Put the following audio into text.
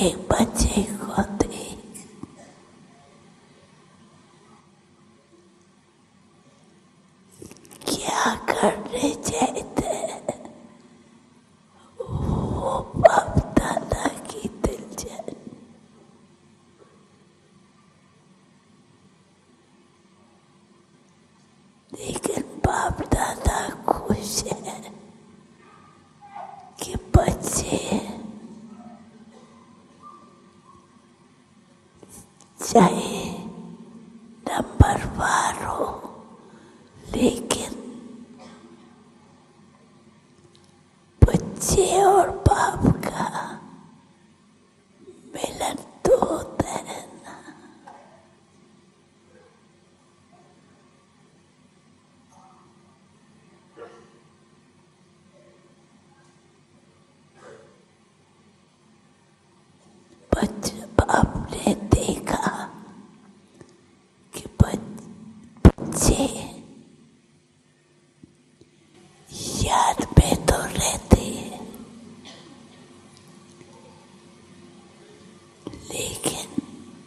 एक बच्चे को दी। क्या करने चाहते वो बाप दादा की दिलचस्पी, लेकिन बाप दादा खुश है कि बच्चे चाहे नंबरवार हो, लेकिन बच्चे और बाप का मिलन तो होता है ना। बच्चे बाप ने